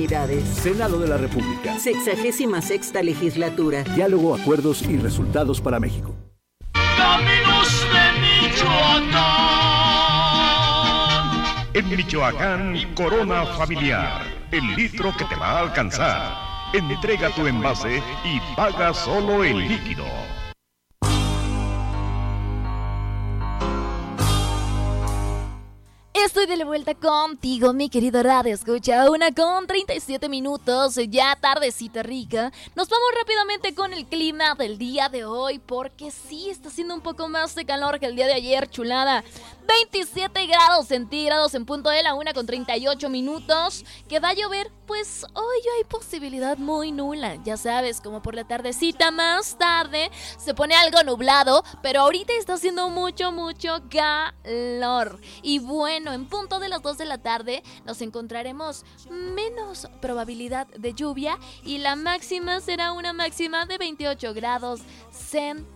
oportunidades. Senado de la República. 66ª legislatura. Diálogo, acuerdos y resultados para México. Caminos de Michoacán. En Michoacán, Corona Familiar, el litro que te va a alcanzar. Entrega tu envase y paga solo el líquido. Estoy de la vuelta contigo, mi querido radio escucha. 1:37, ya tardecita rica. Nos vamos rápidamente con el clima del día de hoy, porque sí está haciendo un poco más de calor que el día de ayer, chulada. 27 grados centígrados en punto de la 1:38. ¿Que va a llover? Pues hoy hay posibilidad muy nula. Ya sabes, como por la tardecita, más tarde se pone algo nublado, pero ahorita está haciendo mucho calor. Y bueno, en punto de las 2 de la tarde nos encontraremos menos probabilidad de lluvia y la máxima será una máxima de 28 grados centígrados.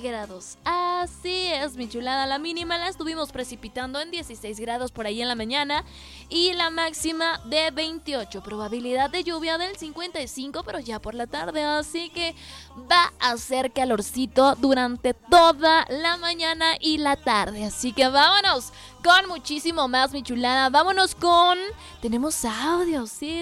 Así es, mi chulada. La mínima la estuvimos precipitando en 16 grados por ahí en la mañana y la máxima de 28. Probabilidad de lluvia del 55, pero ya por la tarde, así que va a hacer calorcito durante toda la mañana y la tarde. Así que vámonos con muchísimo más, mi chulada. Vámonos con... Tenemos audio, sí.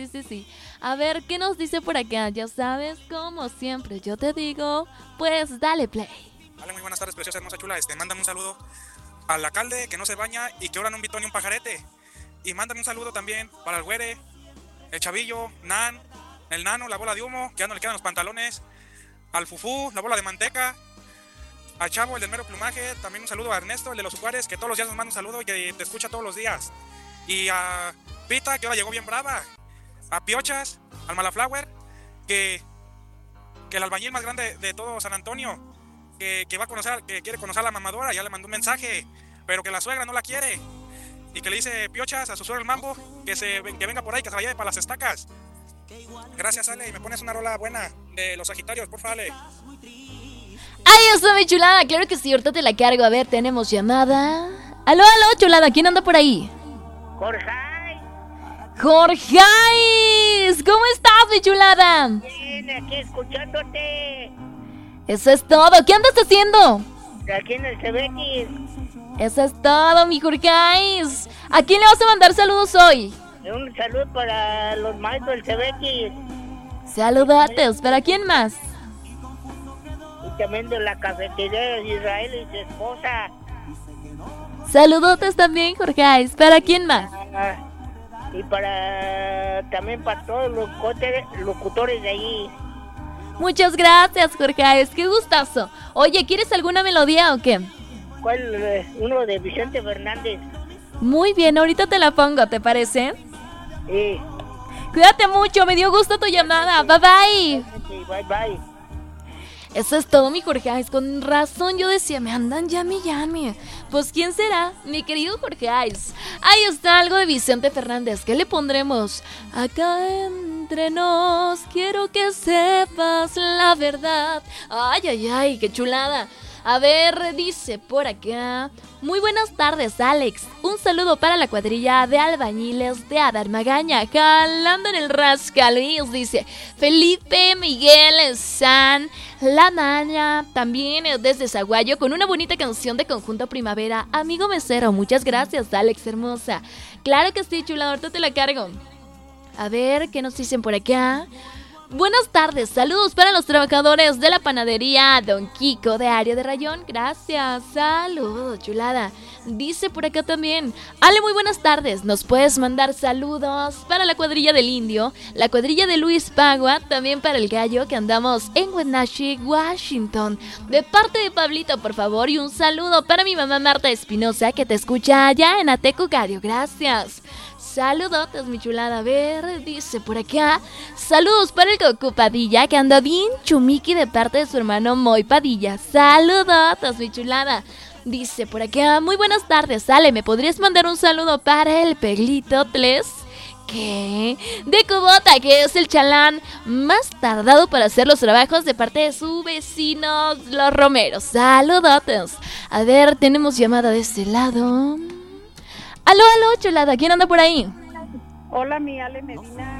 A ver, ¿qué nos dice por acá? Ya sabes, como siempre yo te digo, pues dale play. Vale, muy buenas tardes, preciosa, hermosa, chula. Mándame un saludo al alcalde que no se baña y que ahora no invitó ni un pajarete. Y mándame un saludo también para el güere, el chavillo, el nano, la bola de humo, que ya no le quedan los pantalones, al fufú, la bola de manteca, al chavo, el del mero plumaje. También un saludo a Ernesto, el de los Juárez, que todos los días nos manda un saludo y que te escucha todos los días. Y a Pita, que ahora llegó bien brava. A Piochas, al Malaflower, que el albañil más grande de todo San Antonio, que va a conocer, que quiere conocer a la mamadora, ya le mandó un mensaje, pero que la suegra no la quiere, y que le dice Piochas a su suegra el mambo, que venga por ahí, que se la lleve para las estacas. Gracias, Ale, y me pones una rola buena de los Sagitarios, por favor, Ale. Ahí está, mi chulada, claro que sí, ahorita te la cargo. A ver, tenemos llamada. Aló, chulada, ¿quién anda por ahí? Jorge, ¿cómo estás, mi chulada? Bien, aquí escuchándote. Eso es todo. ¿Qué andas haciendo? Aquí en el Cebetis. Eso es todo, mi Jorge. ¿A quién le vas a mandar saludos hoy? Un saludo para los maestros del Cebetis. Saludotes. ¿Para quién más? Y también de la cafetería de Israel y su esposa. Saludotes también, Jorge. ¿Para quién más? Y también para todos los locutores de ahí. Muchas gracias, Jorge. Qué gustazo. Oye, ¿quieres alguna melodía o qué? ¿Cuál? Uno de Vicente Fernández. Muy bien, ahorita te la pongo, ¿te parece? Sí. Cuídate mucho, me dio gusto tu llamada. Bye bye. Sí, bye. Eso es todo, mi Jorge. Con razón yo decía, me andan llame. Pues ¿quién será? Mi querido Jorge Ais. Ahí está algo de Vicente Fernández. ¿Qué le pondremos? Acá entre nos quiero que sepas la verdad. Ay, qué chulada. A ver, dice por acá. Muy buenas tardes, Alex. Un saludo para la cuadrilla de albañiles de Adar Magaña, jalando en el rasca. Luis dice Felipe Miguel San La Maña, también desde Zaguayo, con una bonita canción de Conjunto Primavera. Amigo mesero, muchas gracias, Alex hermosa. Claro que sí, chula, ahorita te la cargo. A ver, ¿qué nos dicen por acá? Buenas tardes, saludos para los trabajadores de la panadería Don Kiko de Área de Rayón. Gracias, saludos, chulada. Dice por acá también, Ale, muy buenas tardes. Nos puedes mandar saludos para la cuadrilla del Indio, la cuadrilla de Luis Pagua, también para el Gallo, que andamos en Wenatchee, Washington. De parte de Pablito, por favor, y un saludo para mi mamá Marta Espinosa, que te escucha allá en Atecucario. Gracias. Saludotes, mi chulada. A ver, dice por acá. Saludos para el Coco Padilla, que anda bien chumiki de parte de su hermano Moy Padilla. Saludotes, mi chulada. Dice por acá, muy buenas tardes, Ale, ¿me podrías mandar un saludo para el Peglito Tles? ¿Qué? De Cubota, que es el chalán más tardado para hacer los trabajos de parte de su vecino, los Romeros. Saludotes. A ver, tenemos llamada de este lado. Aló, chulada, ¿quién anda por ahí? Hola, mi Ale Medina.